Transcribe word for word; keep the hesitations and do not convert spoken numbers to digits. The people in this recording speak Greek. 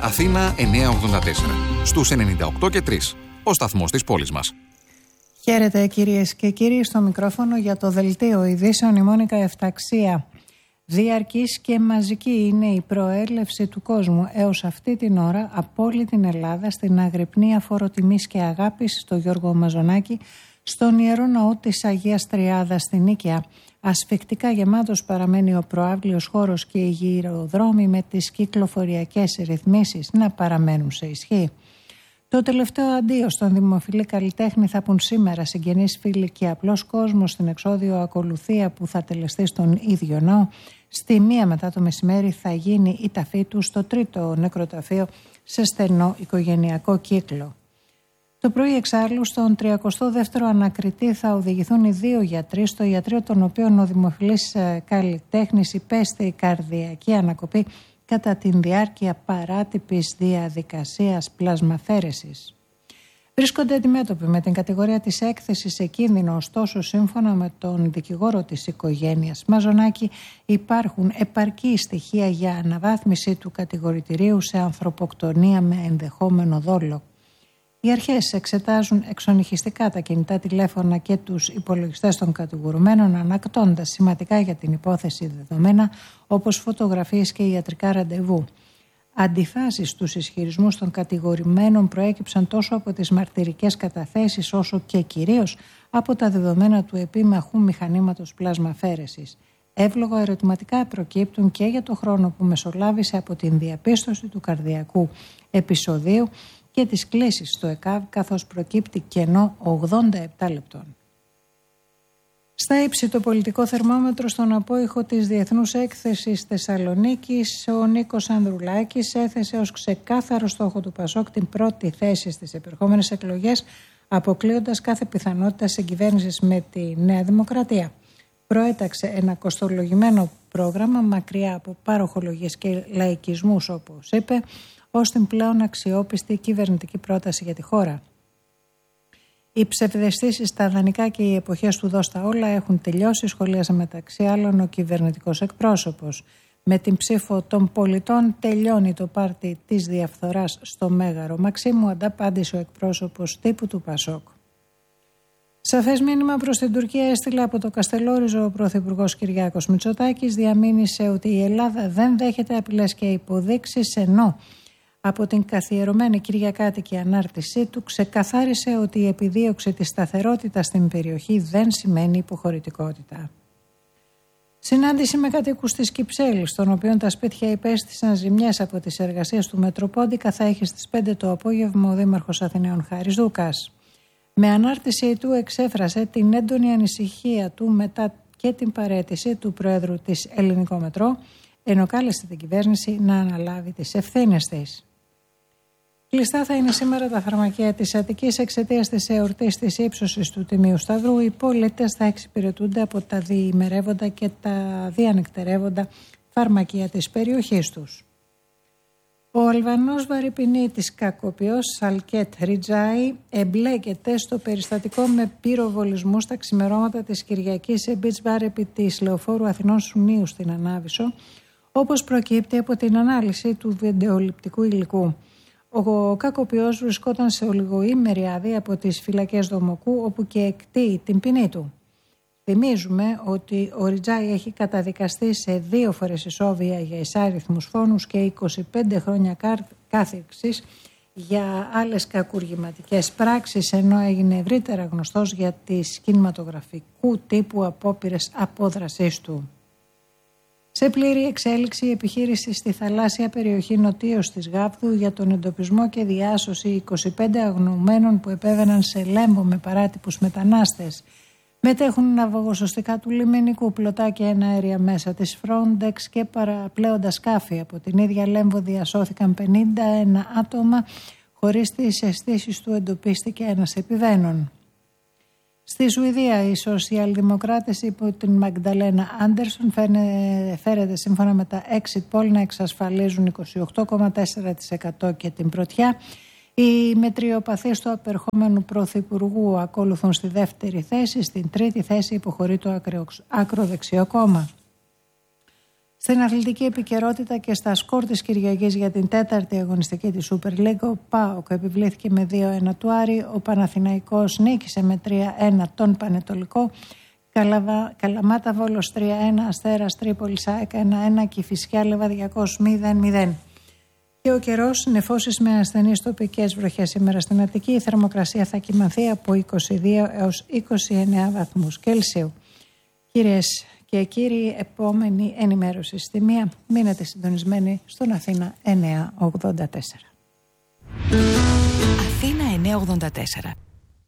Αθήνα εννιακόσια ογδόντα τέσσερα. Στους ενενήντα οκτώ και τρία. Ο σταθμός της πόλης μας. Χαίρετε κυρίες και κύριοι, στο μικρόφωνο για το δελτίο ειδήσεων η Μόνικα Εφταξία. Διαρκής και μαζική είναι η προέλευση του κόσμου έως αυτή την ώρα από όλη την Ελλάδα στην αγρυπνία φοροτιμής και αγάπης στο Γιώργο Μαζονάκη, στον Ιερό Ναό της Αγίας Τριάδας στην Νίκαια. Ασφικτικά γεμάτος παραμένει ο προαύλιος χώρος και οι γυροδρόμοι με τις κυκλοφοριακές ρυθμίσεις να παραμένουν σε ισχύ. Το τελευταίο αντίο στον δημοφιλή καλλιτέχνη θα πουν σήμερα συγγενείς, φίλοι και απλός κόσμος στην εξώδιο ακολουθία που θα τελεστεί στον ίδιο ναό. Στη μία μετά το μεσημέρι θα γίνει η ταφή του στο τρίτο νεκροταφείο σε στενό οικογενειακό κύκλο. Το πρωί εξάλλου στον τριακοστό δεύτερο ανακριτή θα οδηγηθούν οι δύο γιατροί, στο ιατρείο των οποίων ο δημοφιλής καλλιτέχνης υπέστη καρδιακή ανακοπή κατά την διάρκεια παράτυπης διαδικασίας πλασμαφέρεσης. Βρίσκονται αντιμέτωποι με την κατηγορία της έκθεσης σε κίνδυνο, ωστόσο σύμφωνα με τον δικηγόρο της οικογένειας Μαζονάκη υπάρχουν επαρκή στοιχεία για αναβάθμιση του κατηγορητηρίου σε ανθρωποκτονία με ενδεχόμενο δόλο. Οι αρχές εξετάζουν εξονυχιστικά τα κινητά τηλέφωνα και τους υπολογιστές των κατηγορουμένων, ανακτώντας σημαντικά για την υπόθεση δεδομένα όπως φωτογραφίες και ιατρικά ραντεβού. Αντιφάσεις στους ισχυρισμούς των κατηγορουμένων προέκυψαν τόσο από τις μαρτυρικές καταθέσεις όσο και κυρίως από τα δεδομένα του επίμαχου μηχανήματος πλασμαφέρεσης. Εύλογα ερωτηματικά προκύπτουν και για το χρόνο που μεσολάβησε από την διαπίστωση του καρδιακού επεισοδίου και τις κλήσεις στο ΕΚΑΒ, καθώς προκύπτει κενό ογδόντα επτά λεπτών. Στα ύψη το πολιτικό θερμόμετρο στον απόϊχο της Διεθνούς Έκθεσης Θεσσαλονίκης, ο Νίκος Ανδρουλάκης έθεσε ως ξεκάθαρο στόχο του ΠΑΣΟΚ την πρώτη θέση στις επερχόμενες εκλογές, αποκλείοντας κάθε πιθανότητα συγκυβέρνησης με τη Νέα Δημοκρατία. Προέταξε ένα κοστολογημένο πρόγραμμα μακριά από παροχολογίες και λαϊκισμούς, όπως είπε, ως την πλέον αξιόπιστη κυβερνητική πρόταση για τη χώρα. Οι ψευδαισθήσεις στα δανεικά και οι εποχές του δώστα όλα έχουν τελειώσει, σχολίασε μεταξύ άλλων ο κυβερνητικός εκπρόσωπος. Με την ψήφο των πολιτών τελειώνει το πάρτι της διαφθοράς στο Μέγαρο Μαξίμου, ανταπάντησε ο εκπρόσωπος τύπου του ΠΑΣΟΚ. Σαφές μήνυμα προς την Τουρκία έστειλε από το Καστελόριζο ο Πρωθυπουργός Κυριάκος Μητσοτάκης. Διαμήνυσε ότι η Ελλάδα δεν δέχεται απειλές και υποδείξεις, ενώ από την καθιερωμένη κυριακάτικη ανάρτησή του ξεκαθάρισε ότι η επιδίωξη της σταθερότητας στην περιοχή δεν σημαίνει υποχωρητικότητα. Συνάντηση με κατοίκους της Κυψέλης, των οποίων τα σπίτια υπέστησαν ζημιές από τις εργασίες του Μετροπόντικα, θα έχει στις πέντε το απόγευμα ο Δήμαρχος Αθηναίων Χάρης Δούκας. Με ανάρτησή του εξέφρασε την έντονη ανησυχία του μετά και την παραίτηση του Προέδρου της Ελληνικό Μετρό, ενώ κάλεσε την κυβέρνηση να αναλάβει τις ευθύνες της. Κλειστά θα είναι σήμερα τα φαρμακεία της Αττικής εξαιτίας της εορτής της ύψωσης του Τιμίου Σταυρού. Οι πολίτες θα εξυπηρετούνται από τα διημερεύοντα και τα διανεκτερεύοντα φαρμακεία της περιοχής τους. Ο Αλβανός βαρυπινίτης κακοποιός Σαλκέτ Ριτζάι εμπλέκεται στο περιστατικό με πυροβολισμού στα ξημερώματα της Κυριακής σε beach bar επί της Λεωφόρου Αθηνών Σουνίου στην Ανάβησο, όπως προκύπτει από την ανάλυση του βιντεοληπτικού υλικού. Ο κακοποιός βρισκόταν σε ολιγοήμερη άδεια από τις φυλακές Δομοκού, όπου και εκτείει την ποινή του. Θυμίζουμε ότι ο Ριτζάι έχει καταδικαστεί σε δύο φορές ισόβια για εισάριθμους φόνους και είκοσι πέντε χρόνια κάθυρξης για άλλες κακουργηματικές πράξεις, ενώ έγινε ευρύτερα γνωστός για τις κινηματογραφικού τύπου απόπειρες απόδρασής του. Σε πλήρη εξέλιξη η επιχείρηση στη θαλάσσια περιοχή νοτίως της Γάβδου για τον εντοπισμό και διάσωση είκοσι πέντε αγνοωμένων που επέβαιναν σε Λέμβο με παράτυπους μετανάστες. Μετέχουν ναυαγοσωστικά του λιμενικού, πλωτά και εναέρια μέσα της Frontex και παραπλέοντα σκάφη. Από την ίδια Λέμβο διασώθηκαν πενήντα ένα άτομα, χωρίς τις αισθήσεις του εντοπίστηκε ένας επιβαίνων. Στη Σουηδία οι σοσιαλδημοκράτες υπό την Μαγνταλένα Άντερσον φέρεται σύμφωνα με τα exit poll να εξασφαλίζουν είκοσι οκτώ κόμμα τέσσερα τοις εκατό και την πρωτιά. Οι μετριοπαθείς του απερχόμενου πρωθυπουργού ακολουθούν στη δεύτερη θέση, στην τρίτη θέση υποχωρεί το ακροδεξιό κόμμα. Στην αθλητική επικαιρότητα και στα σκορ της Κυριακής για την τέταρτη αγωνιστική της Super League, ο ΠΑΟΚ επιβλήθηκε με δύο ένα του Άρη, ο Παναθηναϊκός νίκησε με τρία ένα τον Πανετολικό, Καλαβα, Καλαμάτα Βόλος τρία ένα, Αστέρας Τρίπολης ΑΕΚ ένα ένα, Κηφισιά Λεβαδιακός μηδέν μηδέν. Και ο καιρός, νεφώσεις με ασθενείς τοπικές βροχές σήμερα στην Αττική. Η θερμοκρασία θα κυμανθεί από είκοσι δύο έως είκοσι εννέα βαθμούς Κελσίου. Κυρίες και κύριοι, επόμενη ενημέρωση στη μία. Μείνετε συντονισμένοι στον Αθήνα εννιακόσια ογδόντα τέσσερα. Αθήνα εννιακόσια ογδόντα τέσσερα.